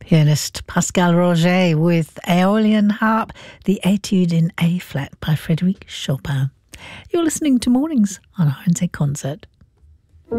Pianist Pascal Roger with Aeolian Harp, the Etude in A-flat by Frédéric Chopin. You're listening to Mornings on RNZ Concert.